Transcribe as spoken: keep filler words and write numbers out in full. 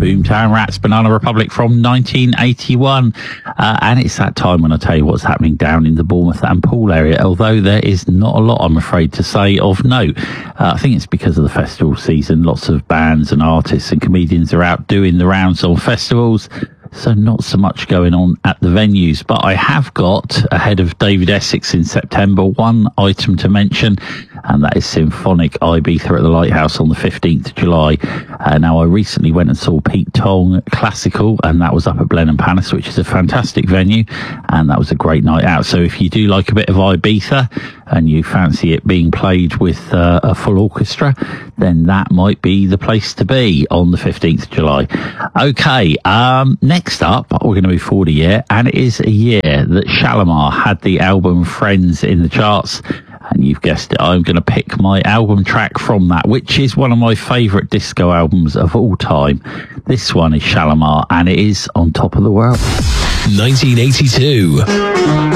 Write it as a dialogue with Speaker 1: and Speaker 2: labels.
Speaker 1: Boomtown Rats, Banana Republic from nineteen eighty-one. Uh, and it's that time when I tell you what's happening down in the Bournemouth and Poole area, although there is not a lot, I'm afraid to say, of note. Uh, I think it's because of the festival season. Lots of bands and artists and comedians are out doing the rounds on festivals, so not so much going on at the venues. But I have got, ahead of David Essex in September, one item to mention, and that is Symphonic Ibiza at the Lighthouse on the fifteenth of July. Uh, now, I recently went and saw Pete Tong Classical, and that was up at Blenheim Palace, which is a fantastic venue, and that was a great night out. So if you do like a bit of Ibiza and you fancy it being played with uh, a full orchestra, then that might be the place to be on the fifteenth of July. Okay, um, next up, we're going to move forward a year, and it is a year that Shalimar had the album Friends in the charts. And you've guessed it, I'm going to pick my album track from that, which is one of my favourite disco albums of all time. This one is Shalimar, and it is On Top of the World.
Speaker 2: nineteen eighty-two.